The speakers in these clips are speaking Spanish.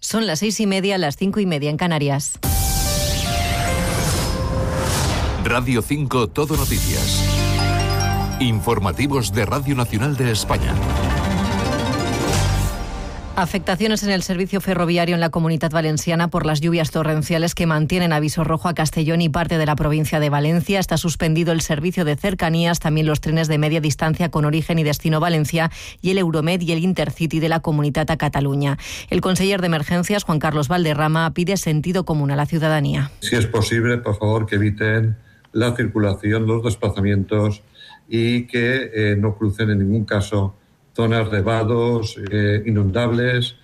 Son las 6:30, las 5:30 en Canarias. Radio 5 Todo Noticias. Informativos de Radio Nacional de España. Afectaciones en el servicio ferroviario en la Comunidad Valenciana por las lluvias torrenciales que mantienen aviso rojo a Castellón y parte de la provincia de Valencia. Está suspendido el servicio de cercanías, también los trenes de media distancia con origen y destino Valencia y el Euromed y el Intercity de la Comunitat a Cataluña. El conseller de Emergencias, Juan Carlos Valderrama, pide sentido común a la ciudadanía. Si es posible, por favor, que eviten la circulación, los desplazamientos y que no crucen en ningún caso zonas de vados inundables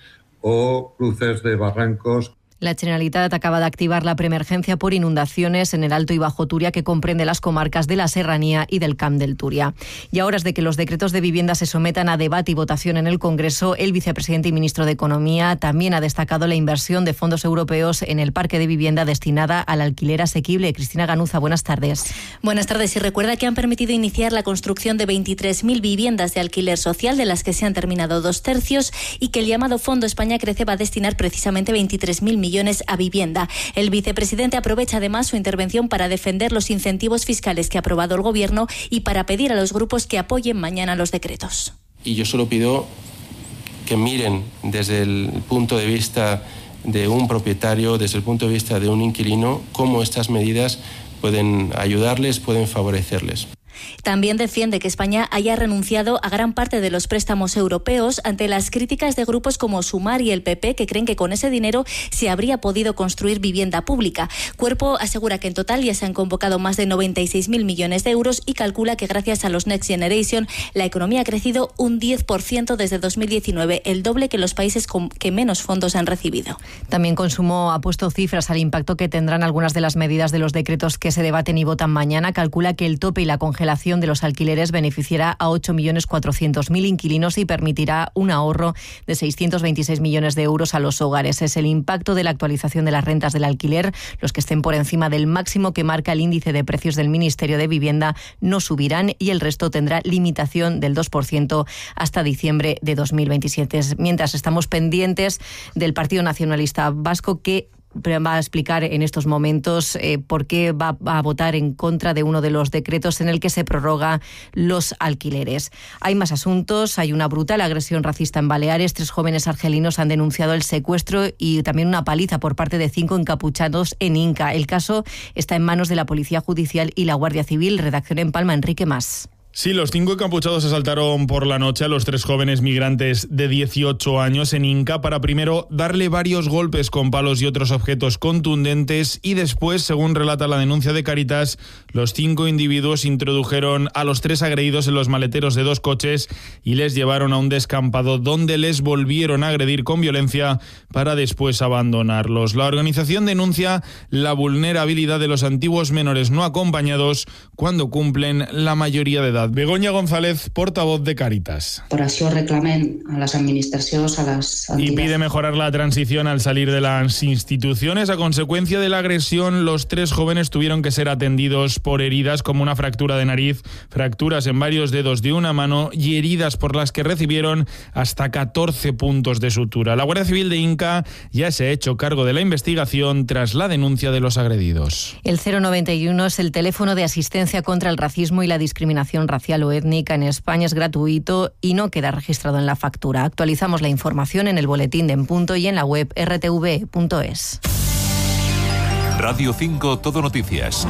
o cruces de barrancos. La Generalitat acaba de activar la preemergencia por inundaciones en el Alto y Bajo Turia, que comprende las comarcas de la Serranía y del Camp del Turia. Y a horas de que los decretos de vivienda se sometan a debate y votación en el Congreso, el vicepresidente y ministro de Economía también ha destacado la inversión de fondos europeos en el parque de vivienda destinada al alquiler asequible. Cristina Ganuza, buenas tardes. Buenas tardes. Y recuerda que han permitido iniciar la construcción de 23.000 viviendas de alquiler social, de las que se han terminado 2/3, y que el llamado Fondo España Crece va a destinar precisamente 23.000 millones a vivienda. El vicepresidente aprovecha además su intervención para defender los incentivos fiscales que ha aprobado el Gobierno y para pedir a los grupos que apoyen mañana los decretos. Y yo solo pido que miren desde el punto de vista de un propietario, desde el punto de vista de un inquilino, cómo estas medidas pueden ayudarles, pueden favorecerles. También defiende que España haya renunciado a gran parte de los préstamos europeos ante las críticas de grupos como Sumar y el PP, que creen que con ese dinero se habría podido construir vivienda pública. Cuerpo asegura que en total ya se han convocado más de 96.000 millones de euros y calcula que gracias a los Next Generation la economía ha crecido un 10% desde 2019, el doble que los países que menos fondos han recibido. También Consumo ha puesto cifras al impacto que tendrán algunas de las medidas de los decretos que se debaten y votan mañana. Calcula que el tope y la congelación de los alquileres beneficiará a 8.400.000 inquilinos y permitirá un ahorro de 626 millones de euros a los hogares. Es el impacto de la actualización de las rentas del alquiler. Los que estén por encima del máximo que marca el índice de precios del Ministerio de Vivienda no subirán y el resto tendrá limitación del 2% hasta diciembre de 2027. Mientras estamos pendientes del Partido Nacionalista Vasco, que va a explicar en estos momentos por qué va a votar en contra de uno de los decretos en el que se prorroga los alquileres. Hay más asuntos. Hay una brutal agresión racista en Baleares. 3 jóvenes argelinos han denunciado el secuestro y también una paliza por parte de 5 encapuchados en Inca. El caso está en manos de la Policía Judicial y la Guardia Civil. Redacción en Palma, Enrique Mas. Sí, los 5 encapuchados asaltaron por la noche a los 3 jóvenes migrantes de 18 años en Inca para primero darle varios golpes con palos y otros objetos contundentes y después, según relata la denuncia de Cáritas, los 5 individuos introdujeron a los 3 agredidos en los maleteros de 2 coches y les llevaron a un descampado donde les volvieron a agredir con violencia para después abandonarlos. La organización denuncia la vulnerabilidad de los antiguos menores no acompañados cuando cumplen la mayoría de edad. Begoña González, portavoz de Cáritas. Per això reclamem a las administracions, a las entidades. Y pide mejorar la transición al salir de las instituciones. A consecuencia de la agresión, los 3 jóvenes tuvieron que ser atendidos por heridas como una fractura de nariz, fracturas en varios dedos de una mano y heridas por las que recibieron hasta 14 puntos de sutura. La Guardia Civil de Inca ya se ha hecho cargo de la investigación tras la denuncia de los agredidos. El 091 es el teléfono de asistencia contra el racismo y la discriminación racial o étnica en España. Es gratuito y no queda registrado en la factura. Actualizamos la información en el boletín de En Punto y en la web rtv.es. Radio 5 Todo Noticias.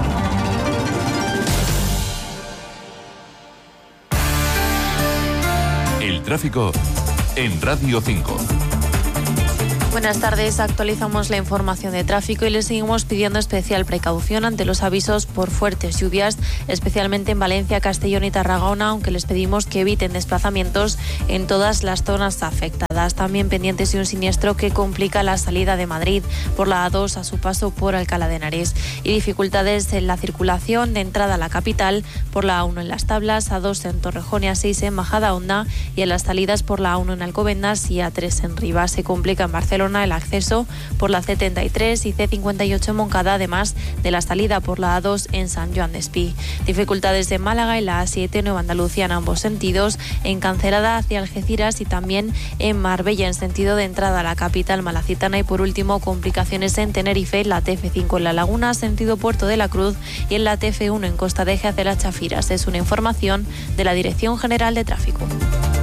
El tráfico en Radio 5. Buenas tardes, actualizamos la información de tráfico y les seguimos pidiendo especial precaución ante los avisos por fuertes lluvias, especialmente en Valencia, Castellón y Tarragona, aunque les pedimos que eviten desplazamientos en todas las zonas afectadas. También pendientes de un siniestro que complica la salida de Madrid por la A2 a su paso por Alcalá de Henares y dificultades en la circulación de entrada a la capital por la A1 en Las Tablas, A2 en Torrejón y A6 en Majadahonda y en las salidas por la A1 en Alcobendas y A3 en Rivas. Se complica en Barcelona el acceso por la C33 y C58 en Moncada, además de la salida por la A2 en San Joan d'Espí. Dificultades en Málaga y la A7 Nueva Andalucía en ambos sentidos, en Cancelada hacia Algeciras y también en Marbella en sentido de entrada a la capital malacitana. Y por último, complicaciones en Tenerife, la TF5 en La Laguna, sentido Puerto de la Cruz, y en la TF1 en Costa de Eje hacia Las Chafiras. Es una información de la Dirección General de Tráfico.